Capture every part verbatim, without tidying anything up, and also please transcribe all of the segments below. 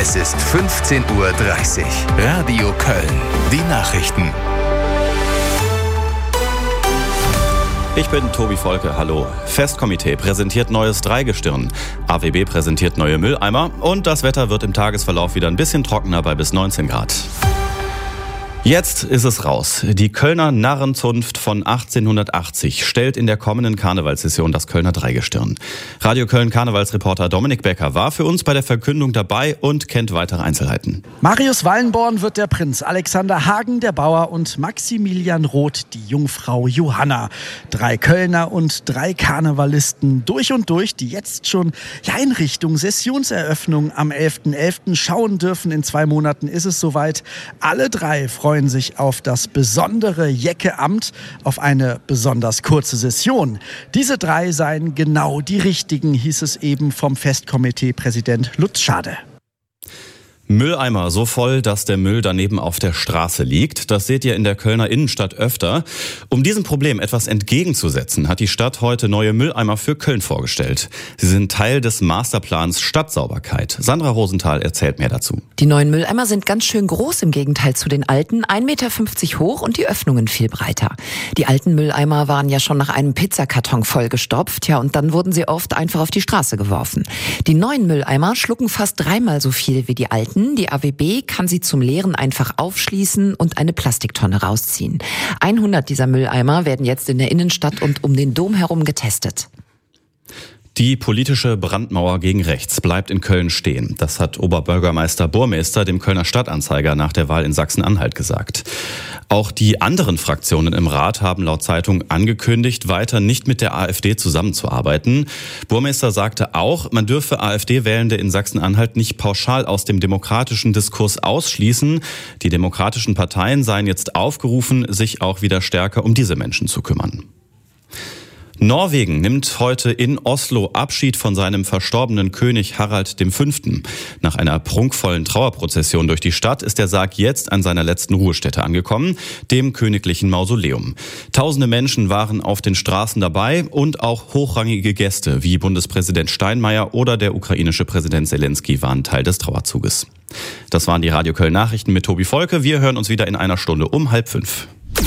Es ist fünfzehn Uhr dreißig. Radio Köln. Die Nachrichten. Ich bin Tobi Volke, hallo. Festkomitee präsentiert neues Dreigestirn. A W B präsentiert neue Mülleimer. Und das Wetter wird im Tagesverlauf wieder ein bisschen trockener bei bis neunzehn Grad. Jetzt ist es raus. Die Kölner Narrenzunft von achtzehnhundertachtzig stellt in der kommenden Karnevalssession das Kölner Dreigestirn. Radio Köln Karnevalsreporter Dominik Becker war für uns bei der Verkündung dabei und kennt weitere Einzelheiten. Marius Wallenborn wird der Prinz, Alexander Hagen der Bauer und Maximilian Roth die Jungfrau Johanna. Drei Kölner und drei Karnevalisten durch und durch, die jetzt schon ja, in Richtung Sessionseröffnung am elften elften schauen dürfen. In zwei Monaten ist es soweit. Alle drei freuen sich auf das besondere Jecke-Amt, auf eine besonders kurze Session. Diese drei seien genau die richtigen, hieß es eben vom Festkomitee-Präsident Lutz Schade. Mülleimer so voll, dass der Müll daneben auf der Straße liegt. Das seht ihr in der Kölner Innenstadt öfter. Um diesem Problem etwas entgegenzusetzen, hat die Stadt heute neue Mülleimer für Köln vorgestellt. Sie sind Teil des Masterplans Stadtsauberkeit. Sandra Rosenthal erzählt mehr dazu. Die neuen Mülleimer sind ganz schön groß im Gegenteil zu den alten, ein Meter fünfzig hoch und die Öffnungen viel breiter. Die alten Mülleimer waren ja schon nach einem Pizzakarton vollgestopft, ja, und dann wurden sie oft einfach auf die Straße geworfen. Die neuen Mülleimer schlucken fast dreimal so viel wie die alten. Die A W B kann sie zum Leeren einfach aufschließen und eine Plastiktonne rausziehen. hundert dieser Mülleimer werden jetzt in der Innenstadt und um den Dom herum getestet. Die politische Brandmauer gegen rechts bleibt in Köln stehen. Das hat Oberbürgermeister Burmester dem Kölner Stadtanzeiger nach der Wahl in Sachsen-Anhalt gesagt. Auch die anderen Fraktionen im Rat haben laut Zeitung angekündigt, weiter nicht mit der AfD zusammenzuarbeiten. Burmester sagte auch, man dürfe AfD-Wählende in Sachsen-Anhalt nicht pauschal aus dem demokratischen Diskurs ausschließen. Die demokratischen Parteien seien jetzt aufgerufen, sich auch wieder stärker um diese Menschen zu kümmern. Norwegen nimmt heute in Oslo Abschied von seinem verstorbenen König Harald der Fünfte. Nach einer prunkvollen Trauerprozession durch die Stadt ist der Sarg jetzt an seiner letzten Ruhestätte angekommen, dem königlichen Mausoleum. Tausende Menschen waren auf den Straßen dabei und auch hochrangige Gäste wie Bundespräsident Steinmeier oder der ukrainische Präsident Zelensky waren Teil des Trauerzuges. Das waren die Radio Köln Nachrichten mit Tobi Volke. Wir hören uns wieder in einer Stunde um halb fünf.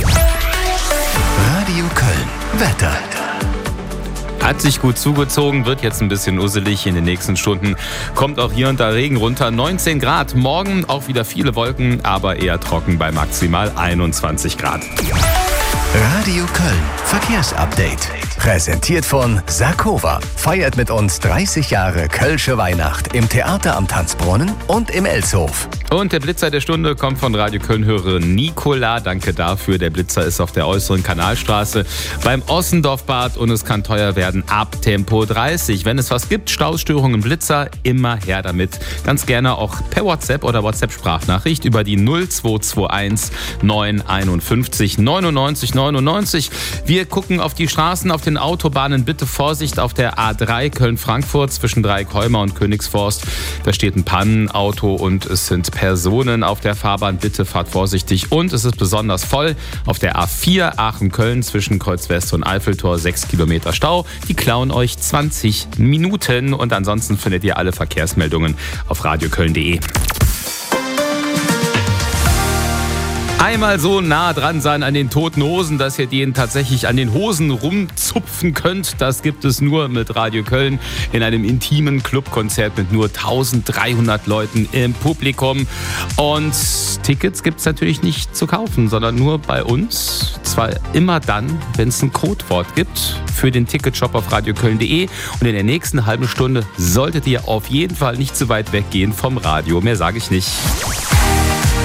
Radio Köln. Wetter. Hat sich gut zugezogen, wird jetzt ein bisschen usselig in den nächsten Stunden. Kommt auch hier und da Regen runter, neunzehn Grad. Morgen auch wieder viele Wolken, aber eher trocken bei maximal einundzwanzig Grad. Radio Köln. Verkehrsupdate. Präsentiert von Sarkova. Feiert mit uns dreißig Jahre Kölsche Weihnacht im Theater am Tanzbrunnen und im Elshof. Und der Blitzer der Stunde kommt von Radio Köln-Hörerin Nicola. Danke dafür. Der Blitzer ist auf der äußeren Kanalstraße beim Ossendorfbad und es kann teuer werden ab Tempo dreißig. Wenn es was gibt, Staustörungen, Blitzer, immer her damit. Ganz gerne auch per WhatsApp oder WhatsApp-Sprachnachricht über die null zwei zwei eins neun einundfünfzig neunundneunzig neunundneunzig. Wir gucken auf die Straßen, auf den Autobahnen. Bitte Vorsicht auf der A drei Köln-Frankfurt zwischen Dreieckholmer und Königsforst. Da steht ein Pannenauto und es sind Personen auf der Fahrbahn. Bitte fahrt vorsichtig. Und es ist besonders voll auf der A vier Aachen-Köln zwischen Kreuz West und Eiffeltor. sechs Kilometer Stau. Die klauen euch zwanzig Minuten. Und ansonsten findet ihr alle Verkehrsmeldungen auf radioköln punkt de. Einmal so nah dran sein an den toten Hosen, dass ihr denen tatsächlich an den Hosen rumzupfen könnt. Das gibt es nur mit Radio Köln in einem intimen Clubkonzert mit nur dreizehnhundert Leuten im Publikum. Und Tickets gibt es natürlich nicht zu kaufen, sondern nur bei uns. Zwar immer dann, wenn es ein Codewort gibt für den Ticketshop auf radioköln punkt de. Und in der nächsten halben Stunde solltet ihr auf jeden Fall nicht zu weit weggehen vom Radio. Mehr sage ich nicht.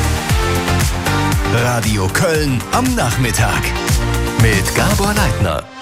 Radio Köln am Nachmittag mit Gabor Leitner.